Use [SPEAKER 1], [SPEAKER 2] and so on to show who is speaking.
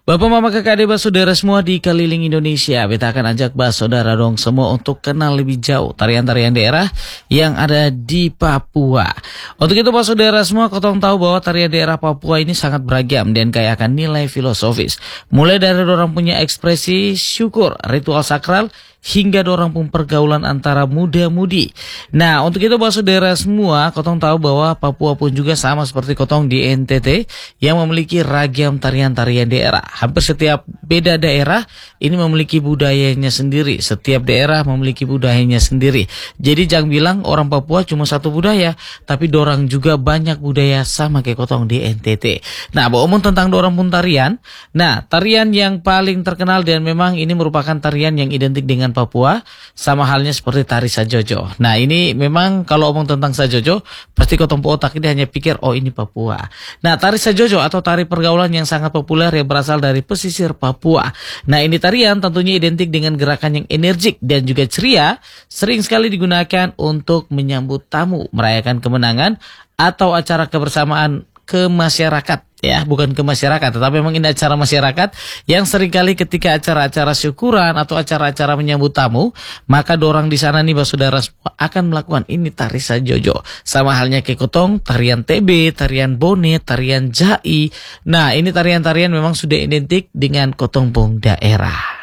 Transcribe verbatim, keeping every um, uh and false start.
[SPEAKER 1] Bapak Mama Kakak Adik Saudara semua di keliling Indonesia, beta akan ajak Bas Saudara dong semua untuk kenal lebih jauh tarian-tarian daerah yang ada di Papua. Untuk itu Bas Saudara semua, kotong tahu bahwa tarian daerah Papua ini sangat beragam dan kaya akan nilai filosofis. Mulai dari orang punya ekspresi syukur, ritual sakral, hingga dorang pun pergaulan antara muda-mudi. Nah, untuk itu Bapak Saudara semua, kotong tahu bahwa Papua pun juga sama seperti kotong di N T T yang memiliki ragam tarian-tarian daerah. Hampir setiap beda daerah ini memiliki budayanya sendiri. Setiap daerah memiliki budayanya sendiri. Jadi jangan bilang orang Papua cuma satu budaya, tapi dorang juga banyak budaya sama kayak kotong di N T T. Nah, ngomong tentang dorang pun tarian. Nah, tarian yang paling terkenal dan memang ini merupakan tarian yang identik dengan Papua, sama halnya seperti tari Sajojo. Nah, ini memang kalau omong tentang Sajojo, pasti kotong otak ini hanya pikir, oh ini Papua. Nah, tari Sajojo atau tari pergaulan yang sangat populer yang berasal dari pesisir Papua. Nah, ini tarian tentunya identik dengan gerakan yang energik dan juga ceria, sering sekali digunakan untuk menyambut tamu, merayakan kemenangan, atau acara kebersamaan ke masyarakat. Ya, bukan ke masyarakat, tetapi memang ini acara masyarakat yang seringkali ketika acara-acara syukuran atau acara-acara menyambut tamu, maka dorang di sana nih Bapak Saudara akan melakukan ini tari Sajojo. Sama halnya kayak kotong, tarian T B, tarian Bonet, tarian Jai. Nah, ini tarian-tarian memang sudah identik dengan kotong pong daerah.